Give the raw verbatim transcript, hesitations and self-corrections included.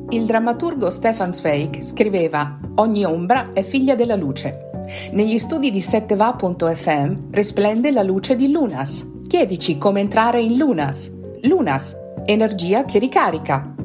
Il drammaturgo Stefan Zweig scriveva: ogni ombra è figlia della luce. Negli studi di sette va punto effe emme risplende la luce di Lunas. Chiedici come entrare in Lunas. Lunas, energia che ricarica.